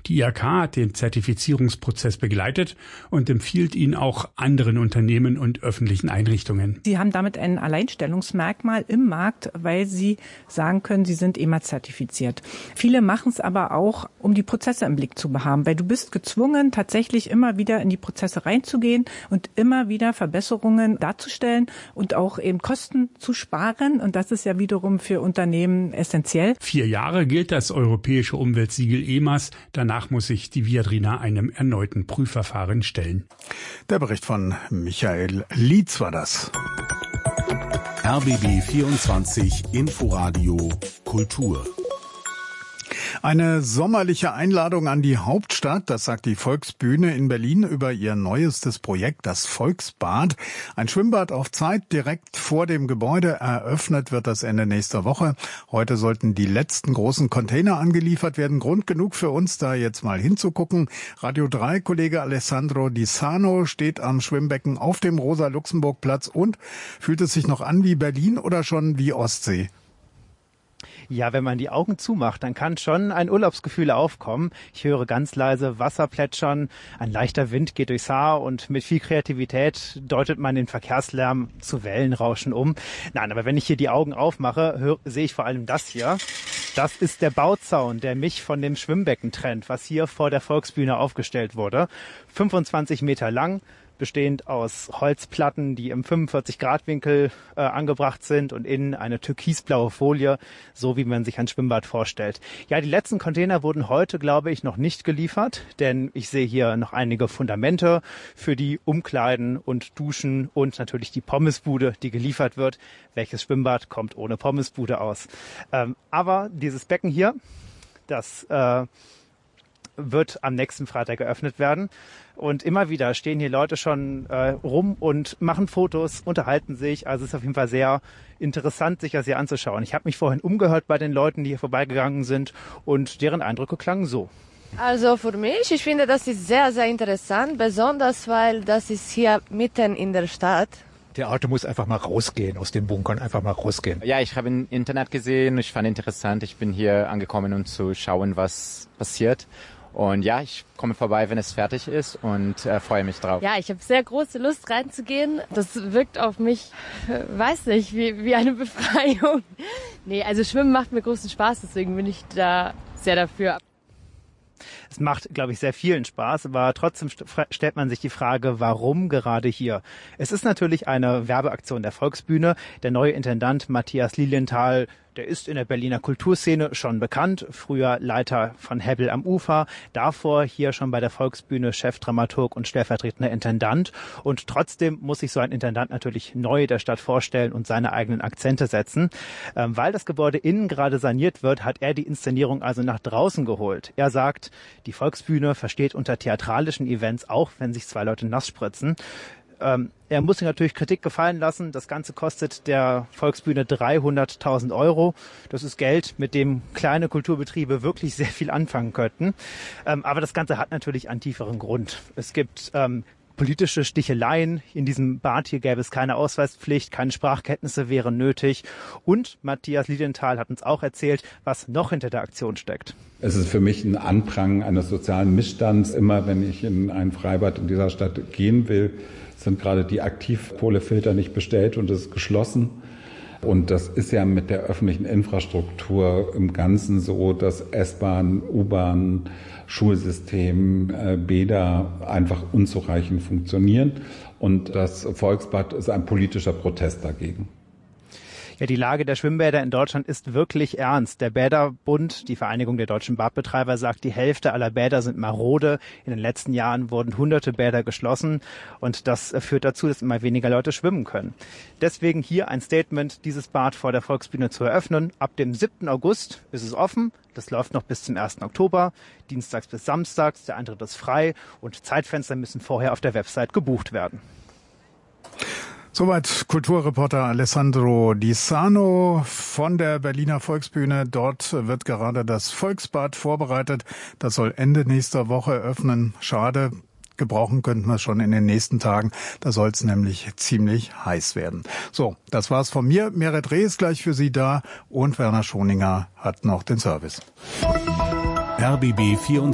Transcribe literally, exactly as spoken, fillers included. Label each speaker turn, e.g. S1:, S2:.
S1: Die I H K hat den Zertifizierungsprozess begleitet und empfiehlt ihn auch anderen Unternehmen und öffentlichen Einrichtungen.
S2: Sie haben damit ein Alleinstellungsmerkmal im Markt, weil Sie sagen können, Sie sind E M A-zertifiziert. Viele machen es aber auch, um die Prozesse im Blick zu haben, weil du bist gezwungen, tatsächlich immer wieder in die Prozesse reinzugehen und immer wieder Verbesserungen darzustellen und auch eben Kosten zu sparen. Und das ist ja wiederum für Unternehmen essentiell.
S1: Vier Jahre gilt das europäische Umweltsiegel E M A S. Danach muss sich die Viadrina einem erneuten Prüfverfahren stellen.
S3: Der Bericht von Michael Lietz war das.
S4: R B B vierundzwanzig Inforadio Kultur.
S3: Eine sommerliche Einladung an die Hauptstadt, das sagt die Volksbühne in Berlin über ihr neuestes Projekt, das Volksbad. Ein Schwimmbad auf Zeit direkt vor dem Gebäude. Eröffnet wird das Ende nächster Woche. Heute sollten die letzten großen Container angeliefert werden. Grund genug für uns, da jetzt mal hinzugucken. Radio drei Kollege Alessandro Di Sano steht am Schwimmbecken auf dem Rosa-Luxemburg-Platz und fühlt es sich noch an wie Berlin oder schon wie Ostsee?
S5: Ja, wenn man die Augen zumacht, dann kann schon ein Urlaubsgefühl aufkommen. Ich höre ganz leise Wasser plätschern, ein leichter Wind geht durchs Haar und mit viel Kreativität deutet man den Verkehrslärm zu Wellenrauschen um. Nein, aber wenn ich hier die Augen aufmache, höre, sehe ich vor allem das hier. Das ist der Bauzaun, der mich von dem Schwimmbecken trennt, was hier vor der Volksbühne aufgestellt wurde. fünfundzwanzig Meter lang, bestehend aus Holzplatten, die im fünfundvierzig Grad Winkel äh, angebracht sind und innen eine türkisblaue Folie, so wie man sich ein Schwimmbad vorstellt. Ja, die letzten Container wurden heute, glaube ich, noch nicht geliefert, denn ich sehe hier noch einige Fundamente für die Umkleiden und Duschen und natürlich die Pommesbude, die geliefert wird. Welches Schwimmbad kommt ohne Pommesbude aus? Ähm, aber dieses Becken hier, das äh, wird am nächsten Freitag geöffnet werden. Und immer wieder stehen hier Leute schon äh, rum und machen Fotos, unterhalten sich. Also es ist auf jeden Fall sehr interessant, sich das hier anzuschauen. Ich habe mich vorhin umgehört bei den Leuten, die hier vorbeigegangen sind und deren Eindrücke klangen so.
S6: Also für mich, ich finde, das ist sehr, sehr interessant, besonders weil das ist hier mitten in der Stadt.
S7: Der Auto muss einfach mal rausgehen aus den Bunkern, einfach mal rausgehen.
S8: Ja, ich habe im Internet gesehen, ich fand interessant. Ich bin hier angekommen, um zu schauen, was passiert. Und ja, ich komme vorbei, wenn es fertig ist und äh, freue mich drauf.
S6: Ja, ich habe sehr große Lust reinzugehen. Das wirkt auf mich, äh, weiß nicht, wie, wie eine Befreiung. Nee, also Schwimmen macht mir großen Spaß, deswegen bin ich da sehr dafür.
S5: Es macht, glaube ich, sehr vielen Spaß, aber trotzdem stellt man sich die Frage, warum gerade hier? Es ist natürlich eine Werbeaktion der Volksbühne. Der neue Intendant Matthias Lilienthal, der ist in der Berliner Kulturszene schon bekannt. Früher Leiter von Hebbel am Ufer, davor hier schon bei der Volksbühne Chefdramaturg und stellvertretender Intendant. Und trotzdem muss sich so ein Intendant natürlich neu der Stadt vorstellen und seine eigenen Akzente setzen. Ähm, weil das Gebäude innen gerade saniert wird, hat er die Inszenierung also nach draußen geholt. Er sagt, die Volksbühne versteht unter theatralischen Events auch, wenn sich zwei Leute nass spritzen. Ähm, er muss sich natürlich Kritik gefallen lassen. Das Ganze kostet der Volksbühne dreihunderttausend Euro. Das ist Geld, mit dem kleine Kulturbetriebe wirklich sehr viel anfangen könnten. Ähm, aber das Ganze hat natürlich einen tieferen Grund. Es gibt ähm, politische Sticheleien. In diesem Bad hier gäbe es keine Ausweispflicht, keine Sprachkenntnisse wären nötig. Und Matthias Lilienthal hat uns auch erzählt, was noch hinter der Aktion steckt.
S9: Es ist für mich ein Anprangern eines sozialen Missstands. Immer wenn ich in ein Freibad in dieser Stadt gehen will, sind gerade die Aktivkohlefilter nicht bestellt und es ist geschlossen. Und das ist ja mit der öffentlichen Infrastruktur im Ganzen so, dass S-Bahn, U-Bahn, Schulsystem, äh, Bäder einfach unzureichend funktionieren. Und das Volksbad ist ein politischer Protest dagegen.
S5: Ja, die Lage der Schwimmbäder in Deutschland ist wirklich ernst. Der Bäderbund, die Vereinigung der deutschen Badbetreiber, sagt, die Hälfte aller Bäder sind marode. In den letzten Jahren wurden hunderte Bäder geschlossen und das führt dazu, dass immer weniger Leute schwimmen können. Deswegen hier ein Statement, dieses Bad vor der Volksbühne zu eröffnen. Ab dem siebten August ist es offen. Das läuft noch bis zum ersten Oktober, dienstags bis samstags. Der Eintritt ist frei und Zeitfenster müssen vorher auf der Website gebucht werden.
S3: Soweit Kulturreporter Alessandro Di Sano von der Berliner Volksbühne. Dort wird gerade das Volksbad vorbereitet. Das soll Ende nächster Woche öffnen. Schade, gebrauchen könnten wir es schon in den nächsten Tagen. Da soll es nämlich ziemlich heiß werden. So, das war's von mir. Meret Reh ist gleich für Sie da und Werner Schoninger hat noch den Service.
S4: R B B vierundzwanzig